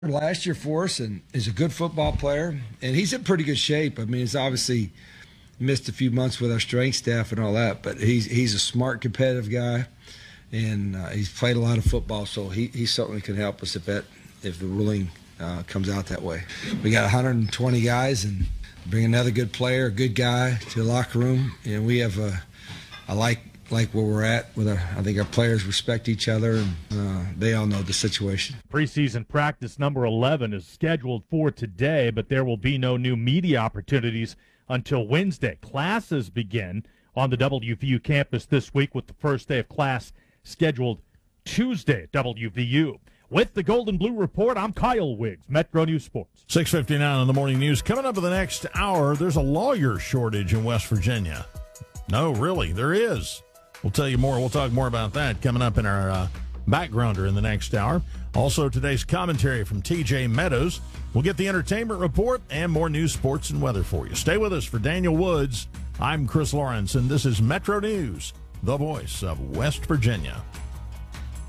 last year for us and is a good football player, and he's in pretty good shape. I mean, he's obviously missed a few months with our strength staff and all that, but he's a smart, competitive guy, and he's played a lot of football, so he certainly can help us if the ruling comes out that way. We got 120 guys, and bring another good player, a good guy to the locker room, and we have I like where we're at with I think our players respect each other, and they all know the situation. Preseason practice number 11 is scheduled for today, but there will be no new media opportunities until Wednesday. Classes begin on the WVU campus this week with the first day of class scheduled Tuesday at WVU. With the Golden Blue Report, I'm Kyle Wiggs, Metro News Sports. 6:59 in the morning news. Coming up in the next hour, there's a lawyer shortage in West Virginia. No, really, there is. We'll tell you more. We'll talk more about that coming up in our backgrounder in the next hour. Also, today's commentary from TJ Meadows. We'll get the entertainment report and more news, sports, and weather for you. Stay with us. For Daniel Woods, I'm Chris Lawrence, and this is Metro News, the voice of West Virginia.